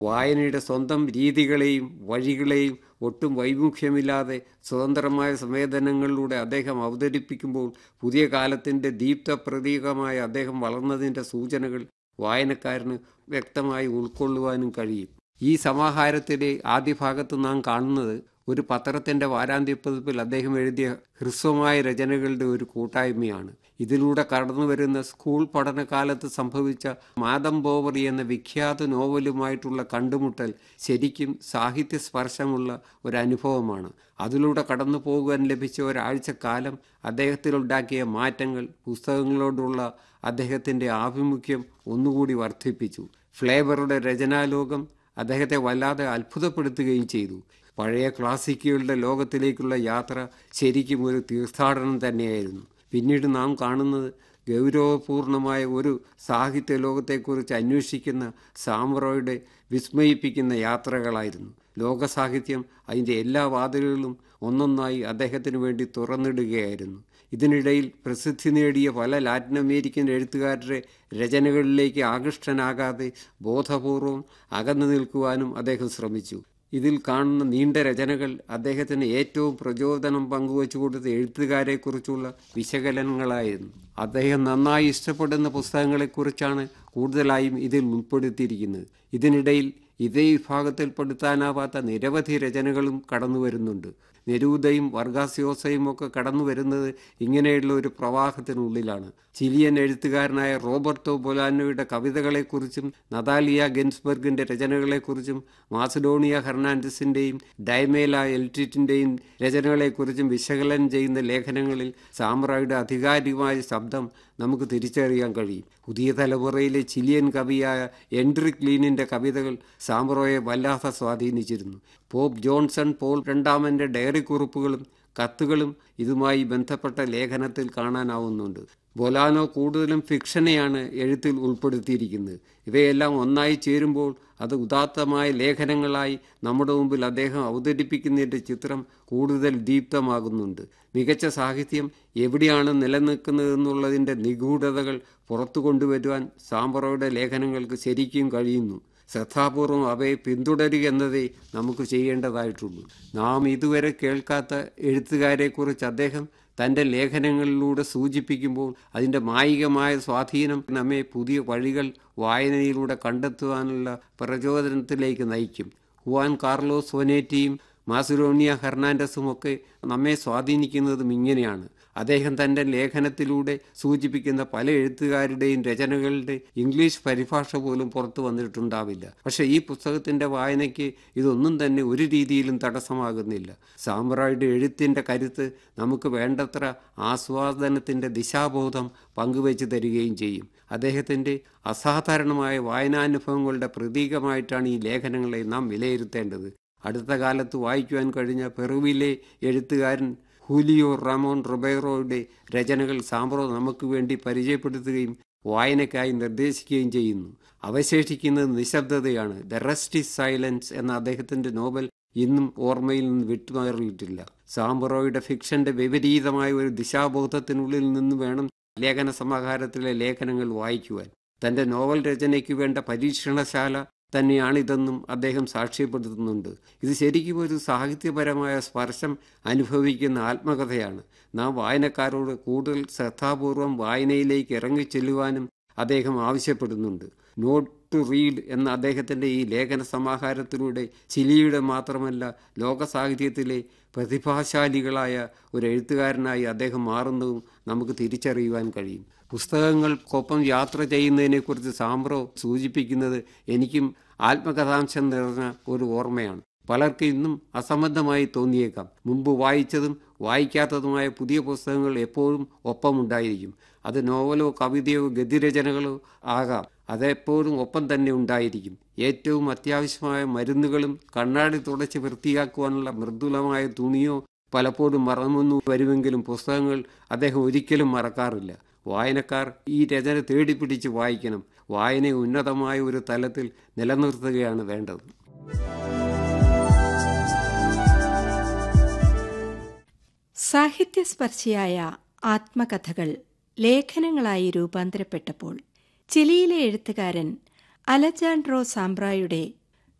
വായനയുടെ സ്വന്തം രീതികളെയും വഴികളെയും ഒട്ടും വൈമുഖ്യമില്ലാതെ സ്വതന്ത്രമായ സംവേദനങ്ങളിലൂടെ അദ്ദേഹം അവതരിപ്പിക്കുമ്പോൾ പുതിയ കാലത്തിൻ്റെ ദീപ്ത പ്രതീകമായ അദ്ദേഹം വളർന്നതിൻ്റെ സൂചനകൾ വായനക്കാരന് വ്യക്തമായി ഉൾക്കൊള്ളുവാനും കഴിയും. ഈ സമാഹാരത്തിലെ ആദ്യ ഭാഗത്ത് നാം കാണുന്നത് ഒരു പത്രത്തിൻ്റെ വാരാന്ത്യപ്പതിപ്പിൽ അദ്ദേഹം എഴുതിയ ഹ്രസ്വമായ രചനകളുടെ ഒരു കൂട്ടായ്മയാണ്. ഇതിലൂടെ കടന്നുവരുന്ന സ്കൂൾ പഠനകാലത്ത് സംഭവിച്ച മാഡം ബോവറി എന്ന വിഖ്യാത നോവലുമായിട്ടുള്ള കണ്ടുമുട്ടൽ ശരിക്കും സാഹിത്യ സ്പർശമുള്ള ഒരനുഭവമാണ്. അതിലൂടെ കടന്നു പോകുവാൻ ലഭിച്ച ഒരാഴ്ചക്കാലം അദ്ദേഹത്തിലുണ്ടാക്കിയ മാറ്റങ്ങൾ പുസ്തകങ്ങളോടുള്ള അദ്ദേഹത്തിൻ്റെ ആഭിമുഖ്യം ഒന്നുകൂടി വർദ്ധിപ്പിച്ചു. ഫ്ലേവറുടെ രചനാലോകം അദ്ദേഹത്തെ വല്ലാതെ അത്ഭുതപ്പെടുത്തുകയും ചെയ്തു. പഴയ ക്ലാസിക്കുകളുടെ ലോകത്തിലേക്കുള്ള യാത്ര ശരിക്കും ഒരു തീർത്ഥാടനം തന്നെയായിരുന്നു. പിന്നീട് നാം കാണുന്നത് ഗൗരവപൂർണമായ ഒരു സാഹിത്യ ലോകത്തെക്കുറിച്ച് അന്വേഷിക്കുന്ന സാമ്പ്രോയുടെ വിസ്മയിപ്പിക്കുന്ന യാത്രകളായിരുന്നു. ലോകസാഹിത്യം അതിൻ്റെ എല്ലാ വാതിലുകളും ഒന്നൊന്നായി അദ്ദേഹത്തിന് വേണ്ടി തുറന്നിടുകയായിരുന്നു. ഇതിനിടയിൽ പ്രസിദ്ധി നേടിയ പല ലാറ്റിൻ അമേരിക്കൻ എഴുത്തുകാരുടെ രചനകളിലേക്ക് ആകൃഷ്ടനാകാതെ ബോധപൂർവം അകന്നു നിൽക്കുവാനും അദ്ദേഹം ശ്രമിച്ചു. ഇതിൽ കാണുന്ന നീണ്ട രചനകൾ അദ്ദേഹത്തിന് ഏറ്റവും പ്രചോദനം പങ്കുവച്ചു കൊടുത്ത എഴുത്തുകാരെക്കുറിച്ചുള്ള വിശകലനങ്ങളായിരുന്നു. അദ്ദേഹം നന്നായി ഇഷ്ടപ്പെടുന്ന പുസ്തകങ്ങളെക്കുറിച്ചാണ് കൂടുതലായും ഇതിൽ ഉൾപ്പെടുത്തിയിരിക്കുന്നത്. ഇതിനിടയിൽ ഇതേ വിഭാഗത്തിൽപ്പെടുത്താനാവാത്ത നിരവധി രചനകളും കടന്നു വരുന്നുണ്ട്. നെരൂദയും വർഗാസ്യോസയും ഒക്കെ കടന്നു വരുന്നത് ഇങ്ങനെയുള്ള ഒരു പ്രവാഹത്തിനുള്ളിലാണ്. ചിലിയൻ എഴുത്തുകാരനായ റോബർട്ടോ ബൊലാനോയുടെ കവിതകളെക്കുറിച്ചും നതാലിയ ഗിൻസ്ബർഗിൻ്റെ രചനകളെക്കുറിച്ചും മാസഡോണിയ ഹെർണാണ്ടസിൻ്റെയും ഡൈമേല എൽറ്റിറ്റിൻ്റെയും രചനകളെക്കുറിച്ചും വിശകലനം ചെയ്യുന്ന ലേഖനങ്ങളിൽ സാമ്പ്രോയുടെ ആധികാരികമായ ശബ്ദം നമുക്ക് തിരിച്ചറിയാൻ കഴിയും. പുതിയ തലമുറയിലെ ചിലിയൻ കവിയായ എൻഡ്രിക് ലീനിൻ്റെ കവിതകൾ സാമ്പ്രോയെ വല്ലാതെ സ്വാധീനിച്ചിരുന്നു. പോപ്പ് ജോൺസൺ പോൾ രണ്ടാമൻ്റെ ഡയറി കുറിപ്പുകളും കത്തുകളും ഇതുമായി ബന്ധപ്പെട്ട ലേഖനത്തിൽ കാണാനാവുന്നുണ്ട്. ബൊലാനോ കൂടുതലും ഫിക്ഷനെയാണ് എഴുത്തിൽ ഉൾപ്പെടുത്തിയിരിക്കുന്നത്. ഇവയെല്ലാം ഒന്നായി ചേരുമ്പോൾ അത് ഉദാത്തമായ ലേഖനങ്ങളായി നമ്മുടെ മുമ്പിൽ അദ്ദേഹം അവതരിപ്പിക്കുന്നതിൻ്റെ ചിത്രം കൂടുതൽ ദീപ്തമാകുന്നുണ്ട്. മികച്ച സാഹിത്യം എവിടെയാണ് നിലനിൽക്കുന്നതെന്നുള്ളതിൻ്റെ നിഗൂഢതകൾ പുറത്തു കൊണ്ടുവരുവാൻ സാമ്പ്രോയുടെ ലേഖനങ്ങൾക്ക് ശരിക്കും കഴിയുന്നു. ശ്രദ്ധാപൂർവം അവയെ പിന്തുടരുക എന്നതേ നമുക്ക് ചെയ്യേണ്ടതായിട്ടുള്ളൂ. നാം ഇതുവരെ കേൾക്കാത്ത എഴുത്തുകാരെക്കുറിച്ച് അദ്ദേഹം തൻ്റെ ലേഖനങ്ങളിലൂടെ സൂചിപ്പിക്കുമ്പോൾ അതിൻ്റെ മായികമായ സ്വാധീനം നമ്മെ പുതിയ വഴികൾ വായനയിലൂടെ കണ്ടെത്തുവാനുള്ള പ്രചോദനത്തിലേക്ക് നയിക്കും. ഹുവാൻ കാർലോസ് ഒനേറ്റിയും മാസിഡോണിയ ഹെർണാണ്ടസും ഒക്കെ നമ്മെ സ്വാധീനിക്കുന്നതും ഇങ്ങനെയാണ്. അദ്ദേഹം തൻ്റെ ലേഖനത്തിലൂടെ സൂചിപ്പിക്കുന്ന പല എഴുത്തുകാരുടെയും രചനകളുടെ ഇംഗ്ലീഷ് പരിഭാഷ പോലും പുറത്തു വന്നിട്ടുണ്ടാവില്ല. പക്ഷേ ഈ പുസ്തകത്തിൻ്റെ വായനയ്ക്ക് ഇതൊന്നും തന്നെ ഒരു രീതിയിലും തടസ്സമാകുന്നില്ല. സാമ്പ്രോയുടെ എഴുത്തിൻ്റെ കരുത്ത് നമുക്ക് വേണ്ടത്ര ആസ്വാദനത്തിൻ്റെ ദിശാബോധം പങ്കുവെച്ച് തരികയും ചെയ്യും. അദ്ദേഹത്തിൻ്റെ അസാധാരണമായ വായനാനുഭവങ്ങളുടെ പ്രതീകമായിട്ടാണ് ഈ ലേഖനങ്ങളെ നാം വിലയിരുത്തേണ്ടത്. അടുത്ത കാലത്ത് വായിക്കുവാൻ കഴിഞ്ഞ പെറുവിലെ എഴുത്തുകാരൻ ഹൂലിയോ റാമോൺ റൊബേറോയുടെ രചനകൾ സാമ്പ്രോ നമുക്ക് വേണ്ടി പരിചയപ്പെടുത്തുകയും വായനയ്ക്കായി നിർദ്ദേശിക്കുകയും ചെയ്യുന്നു. അവശേഷിക്കുന്നത് നിശബ്ദതയാണ്. ദ റെസ്റ്റ് ഈസ് സൈലൻസ് എന്ന അദ്ദേഹത്തിൻ്റെ നോവൽ ഇന്നും ഓർമ്മയിൽ നിന്ന് വിട്ടുമാറിയിട്ടില്ല. സാമ്പ്രോയുടെ ഫിക്ഷന്റെ വിപരീതമായ ഒരു ദിശാബോധത്തിനുള്ളിൽ നിന്ന് വേണം ലേഖന സമാഹാരത്തിലെ ലേഖനങ്ങൾ വായിക്കുവാൻ. തൻ്റെ നോവൽ രചനയ്ക്ക് വേണ്ട പരീക്ഷണശാല തന്നെയാണിതെന്നും അദ്ദേഹം സാക്ഷ്യപ്പെടുത്തുന്നുണ്ട്. ഇത് ശരിക്കും ഒരു സാഹിത്യപരമായ സ്പർശം അനുഭവിക്കുന്ന ആത്മകഥയാണ്. നാം വായനക്കാരോട് കൂടുതൽ ശ്രദ്ധാപൂർവം വായനയിലേക്ക് ഇറങ്ങിച്ചെല്ലുവാനും അദ്ദേഹം ആവശ്യപ്പെടുന്നുണ്ട്. നോട്ട് ടു റീഡ് എന്ന അദ്ദേഹത്തിൻ്റെ ഈ ലേഖന സമാഹാരത്തിലൂടെ ചിലിയുടെ മാത്രമല്ല ലോക സാഹിത്യത്തിലെ പ്രതിഭാശാലികളായ ഒരു എഴുത്തുകാരനായി അദ്ദേഹം മാറുന്നതും നമുക്ക് തിരിച്ചറിയുവാൻ കഴിയും. പുസ്തകങ്ങൾക്കൊപ്പം യാത്ര ചെയ്യുന്നതിനെക്കുറിച്ച് സാമ്പ്രോ സൂചിപ്പിക്കുന്നത് എനിക്കും ആത്മകഥാംശം നിറഞ്ഞ ഒരു ഓർമ്മയാണ്. പലർക്കും ഇന്നും അസംബന്ധമായി തോന്നിയേക്കാം. മുമ്പ് വായിച്ചതും വായിക്കാത്തതുമായ പുതിയ പുസ്തകങ്ങൾ എപ്പോഴും ഒപ്പമുണ്ടായിരിക്കും. അത് നോവലോ കവിതയോ ഗദ്യരചനകളോ ആകാം. അതെപ്പോഴും ഒപ്പം തന്നെ ഉണ്ടായിരിക്കും. ഏറ്റവും അത്യാവശ്യമായ മരുന്നുകളും കണ്ണാടി തുടച്ച് വൃത്തിയാക്കുവാനുള്ള മൃദുലമായ തുണിയോ പലപ്പോഴും മറന്നു വരുമെങ്കിലും പുസ്തകങ്ങൾ അദ്ദേഹം ഒരിക്കലും മറക്കാറില്ല. വായനക്കാർ ഈ രചന തേടിപ്പിടിച്ച് വായിക്കണം. വായനയെ ഉന്നതമായ ഒരു തലത്തിൽ നിലനിർത്തുകയാണ് വേണ്ടത്. സാഹിത്യസ്പർശിയായ ആത്മകഥകൾ ലേഖനങ്ങളായി രൂപാന്തരപ്പെട്ടപ്പോൾ ചിലിയിലെ എഴുത്തുകാരൻ അലജാൻഡ്രോ സാംബ്രായുടെ